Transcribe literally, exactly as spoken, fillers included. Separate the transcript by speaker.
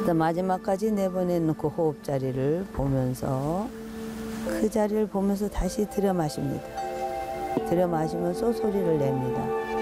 Speaker 1: 그래서 마지막까지 내보내놓고 호흡 자리를 보면서 그 자리를 보면서 다시 들여 마십니다. 들여 마시면 쏘소리를 냅니다.